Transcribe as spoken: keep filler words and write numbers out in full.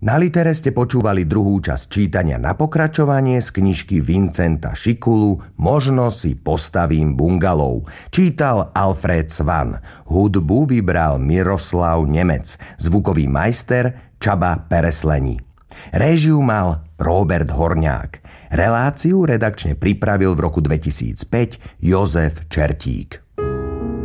Na Litere ste počúvali druhú časť čítania na pokračovanie z knižky Vincenta Šikulu Možno si postavím bungalov. Čítal Alfred Svan. Hudbu vybral Miroslav Nemec. Zvukový majster Csaba Peresleni. Réžiu mal Robert Horňák. Reláciu redakčne pripravil v roku dvetisícpäť Jozef Čertík.